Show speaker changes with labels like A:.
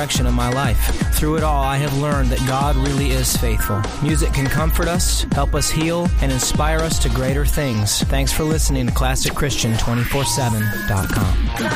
A: direction of my life. Through it all, I have learned that God really is faithful. Music can comfort us, help us heal, and inspire us to greater things. Thanks for listening to ClassicChristian247.com.